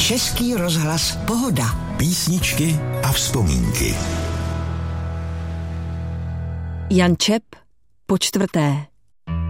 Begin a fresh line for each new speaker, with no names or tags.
Český rozhlas Pohoda.
Písničky a vzpomínky.
Jan Čep, po čtvrté.